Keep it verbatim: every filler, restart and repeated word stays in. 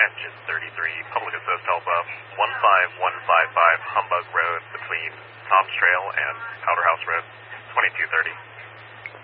Engine thirty-three, Public Assist Alpha, one five one five five Humbug Road between Toms Trail and Powder House Road, twenty-two thirty.